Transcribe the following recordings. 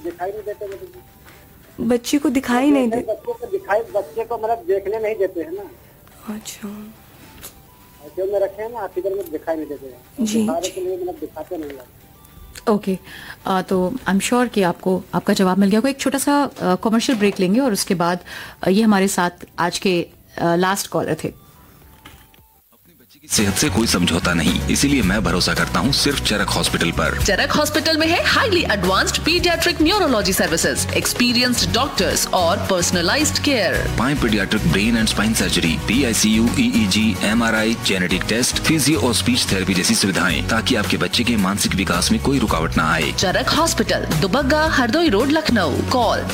दिखाई नहीं देते मुझे। बच्चे को दिखाई नहीं दे, बच्चे को मतलब देखने नहीं देते हैं ना। अच्छा जो में रखे हैं ना हॉस्पिटल में दिखाई नहीं देते हैं जी, दिखाने के लिए मतलब दिखाते नहीं हैं। ओके तो आई एम श्योर कि आपको आपका जवाब मिल गया होगा। एक छोटा सा कमर्शियल ब्रेक लेंगे और उसके बाद ये हमारे साथ आज के लास्ट कॉलर थे। सेहत से कोई समझौता नहीं, इसीलिए मैं भरोसा करता हूँ सिर्फ चरक हॉस्पिटल पर। चरक हॉस्पिटल में है highly advanced paediatric neurology services, experienced doctors और पर्सनलाइज्ड केयर। पाए paediatric brain and spine surgery, PICU, EEG, MRI, genetic test, physio और स्पीच थेरेपी जैसी सुविधाएं, ताकि आपके बच्चे के मानसिक विकास में कोई रुकावट न आए। चरक hospital, Dubagga, Hardoi road, Lucknow. Call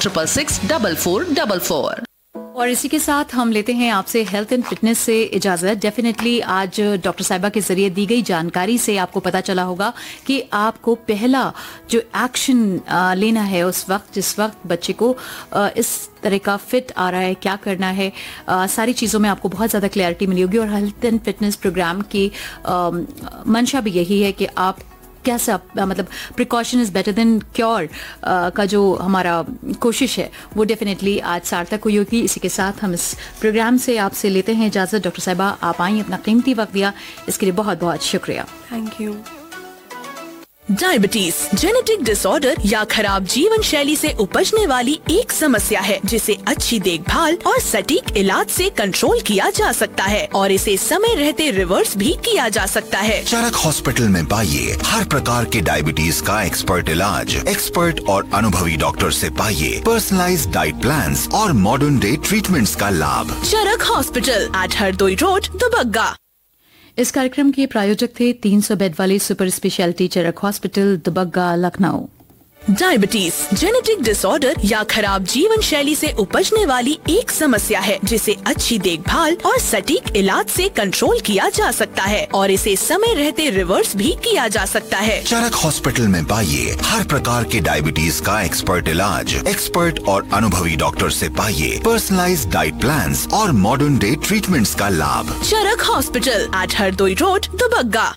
666444। और इसी के साथ हम लेते हैं आपसे हेल्थ एंड फिटनेस से इजाजत। डेफिनेटली आज डॉक्टर साहिबा के जरिए दी गई जानकारी से आपको पता चला होगा कि आपको पहला जो एक्शन लेना है उस वक्त जिस वक्त बच्चे को इस तरह का फिट आ रहा है, क्या करना है, सारी चीज़ों में आपको बहुत ज़्यादा क्लैरिटी मिली होगी। और हेल्थ एंड फिटनेस प्रोग्राम की मंशा भी यही है कि आप कैसा मतलब precaution is better than cure का जो हमारा कोशिश है वो डेफिनेटली आज सार्थक हुई होगी। इसी के साथ हम इस प्रोग्राम से आपसे लेते हैं इजाजत। डॉक्टर साहिबा आप आई, अपना कीमती वक्त दिया, इसके लिए बहुत बहुत शुक्रिया। Thank you. Diabetes genetic disorder या खराब जीवन शैली से उपजने वाली एक समस्या है जिसे अच्छी देखभाल और सटीक इलाज से कंट्रोल किया जा सकता है और इसे समय रहते रिवर्स भी किया जा सकता है। चरक हॉस्पिटल में पाइए हर प्रकार के डायबिटीज का एक्सपर्ट इलाज, एक्सपर्ट और अनुभवी डॉक्टर से पाइए पर्सनलाइज्ड डाइट प्लान्स और मॉडर्न डे ट्रीटमेंट्स का लाभ। चरक hospital eight Hardoi road, Dubagga. इस कार्यक्रम के प्रायोजक थे 300 बेड वाले सुपर स्पेशलिटी चरक hospital, Dubagga, Lucknow. Diabetes genetic disorder या खराब जीवन शैली से उपजने वाली एक समस्या है जिसे अच्छी देखभाल और सटीक इलाज से कंट्रोल किया जा सकता है और इसे समय रहते रिवर्स भी किया जा सकता है। चरक हॉस्पिटल में पाइए हर प्रकार के डायबिटीज का एक्सपर्ट इलाज, एक्सपर्ट और अनुभवी डॉक्टर से पाइए पर्सनलाइज्ड डाइट प्लान्स और मॉडर्न डे ट्रीटमेंट्स का लाभ। चरक hospital eight Hardoi road, Dubagga.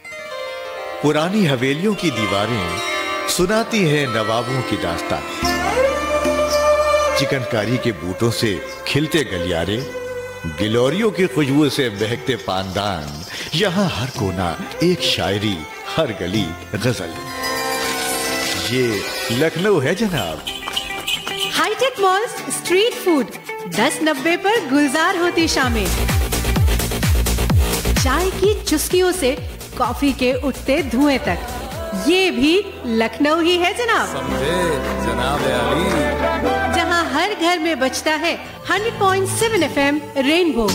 पुरानी हवेलियों की दीवारें सुनाती है नवाबों की दास्तान। चिकनकारी के बूटों से खिलते गलियारे, गिलोरियों की खुशबू से महकते पानदान, यहाँ हर कोना एक शायरी, हर गली गजल। ये लखनऊ है जनाब। हाईटेक मॉल्स स्ट्रीट फूड 10-90 पर गुलजार होती शामें। चाय की चुस्कियों से कॉफी के उठते धुएं तक, ये भी लखनऊ ही है जनाब। समझे जनाब अली। जहां हर घर में बजता है 100.7 FM रेनबो।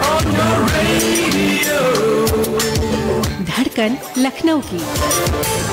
धड़कन लखनऊ की।